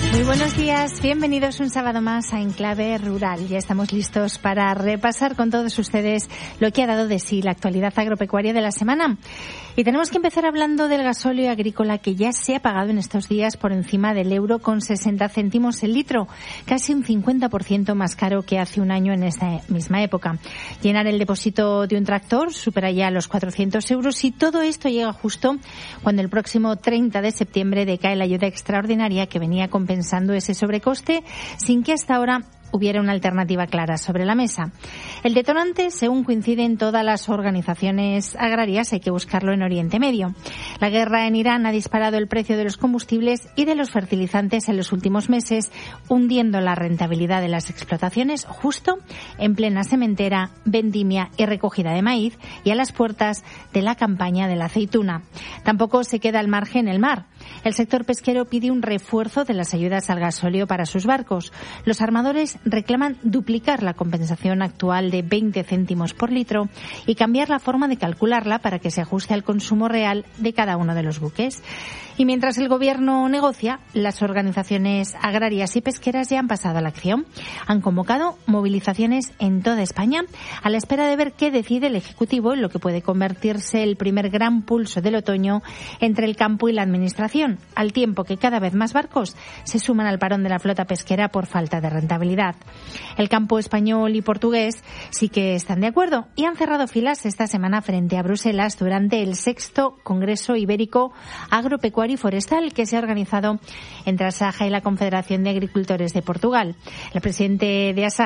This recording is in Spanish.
Muy buenos días, bienvenidos un sábado más a Enclave Rural. Ya estamos listos para repasar con todos ustedes lo que ha dado de sí la actualidad agropecuaria de la semana. Y tenemos que empezar hablando del gasóleo agrícola, que ya se ha pagado en estos días por encima del €1,60 el litro, casi un 50% más caro que hace un año en esta misma época. Llenar el depósito de un tractor supera ya los €400 y todo esto llega justo cuando el próximo 30 de septiembre decae la ayuda extraordinaria que venía compensando ese sobrecoste sin que hasta ahora hubiera una alternativa clara sobre la mesa. El detonante, según coinciden todas las organizaciones agrarias, hay que buscarlo en Oriente Medio. La guerra en Irán ha disparado el precio de los combustibles y de los fertilizantes en los últimos meses, hundiendo la rentabilidad de las explotaciones justo en plena sementera, vendimia y recogida de maíz y a las puertas de la campaña de la aceituna. Tampoco se queda al margen el mar. El sector pesquero pide un refuerzo de las ayudas al gasóleo para sus barcos. Los armadores reclaman duplicar la compensación actual de 20 céntimos por litro y cambiar la forma de calcularla para que se ajuste al consumo real de cada uno de los buques. Y mientras el Gobierno negocia, las organizaciones agrarias y pesqueras ya han pasado a la acción. Han convocado movilizaciones en toda España a la espera de ver qué decide el Ejecutivo en lo que puede convertirse el primer gran pulso del otoño entre el campo y la Administración, al tiempo que cada vez más barcos se suman al parón de la flota pesquera por falta de rentabilidad. El campo español y portugués sí que están de acuerdo y han cerrado filas esta semana frente a Bruselas durante el 6º Congreso Ibérico Agropecuario y Forestal, que se ha organizado entre Asaja y la Confederación de Agricultores de Portugal. El presidente de Asaja,